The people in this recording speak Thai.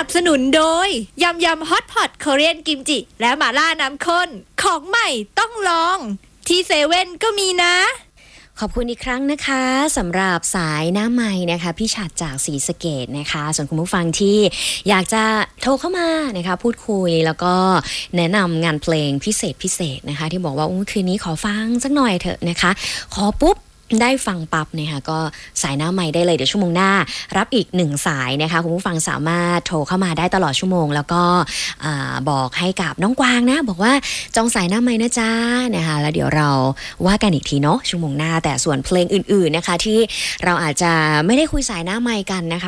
นับสนุนโดยยำฮอตพอตเกาหลีกิมจิและหม่าล่าน้ำข้นของใหม่ต้องลองที่เซเว่นก็มีนะขอบคุณอีกครั้งนะคะสำหรับสายหน้าไมค์นะคะพี่ฉัตรจากศรีสะเกษนะคะส่วนคุณผู้ฟังที่อยากจะโทรเข้ามานะคะพูดคุยแล้วก็แนะนำงานเพลงพิเศษนะคะที่บอกว่าคืนนี้ขอฟังสักหน่อยเถอะนะคะขอปุ๊บได้ฟังปั๊บนะคะก็สายหน้าไมค์ได้เลยเดี๋ยวชั่วโมงหน้ารับอีก1สายนะคะคุณผู้ฟังสามารถโทรเข้ามาได้ตลอดชั่วโมงแล้วก็บอกให้กับน้องกวางนะบอกว่าจองสายหน้าไมค์นะจ๊ะนะคะแล้วเดี๋ยวเราว่ากันอีกทีเนาะชั่วโมงหน้าแต่ส่วนเพลงอื่นๆนะคะที่เราอาจจะไม่ได้คุยสายหน้าไมค์กันนะคะ